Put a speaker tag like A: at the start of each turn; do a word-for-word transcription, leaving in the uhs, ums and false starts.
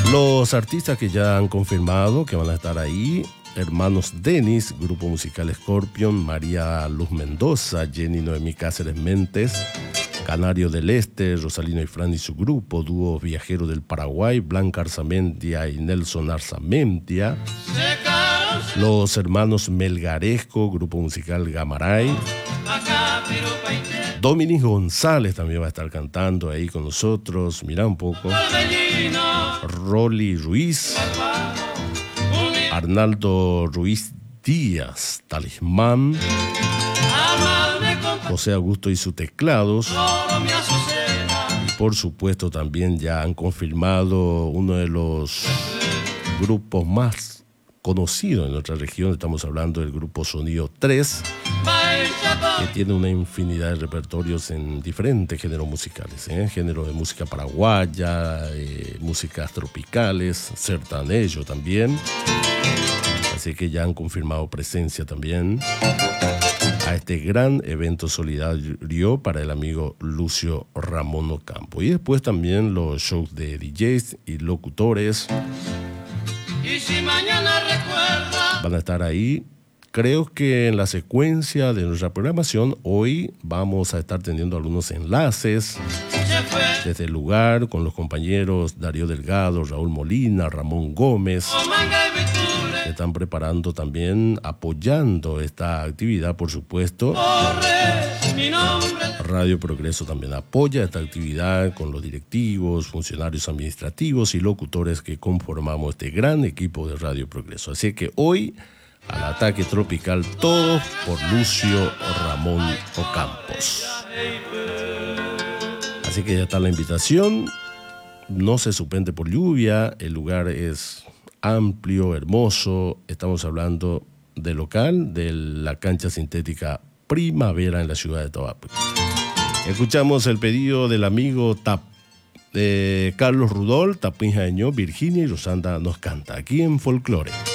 A: Los artistas que ya han confirmado que van a estar ahí: Hermanos Denis, grupo musical Scorpion; María Luz Mendoza, Jenny Noemí Cáceres Mentes; Canario del Este, Rosalino y Fran y su grupo; dúo Viajero del Paraguay, Blanca Arzamentia y Nelson Arzamentia; los hermanos Melgaresco, grupo musical Gamaray; Dominic González también va a estar cantando ahí con nosotros, mira un poco; Rolly Ruiz, Arnaldo Ruiz Díaz, Talismán; José Augusto y sus teclados. Y por supuesto también ya han confirmado uno de los grupos más conocidos en nuestra región. Estamos hablando del grupo Sonido tres, que tiene una infinidad de repertorios en diferentes géneros musicales, ¿eh? Género de música paraguaya, eh, músicas tropicales, sertanejo también. Así que ya han confirmado presencia también a este gran evento solidario para el amigo Lucio Ramón Ocampo. Y después también los shows de D Js y locutores y si mañana recuerda, van a estar ahí. Creo que en la secuencia de nuestra programación hoy vamos a estar teniendo algunos enlaces desde el lugar con los compañeros Darío Delgado, Raúl Molina, Ramón Gómez, que están preparando también, apoyando esta actividad, por supuesto. Radio Progreso también apoya esta actividad con los directivos, funcionarios administrativos y locutores que conformamos este gran equipo de Radio Progreso. Así que hoy, al ataque tropical, todo por Lucio Ramón Ocampos. Así que ya está la invitación. No se suspende por lluvia. El lugar es amplio, hermoso. Estamos hablando del local de la cancha sintética Primavera en la ciudad de Toape. Escuchamos el pedido del amigo Tap, de Carlos Rudol, Tapín Jaeño, Virginia y Rosanda nos canta aquí en Folklore.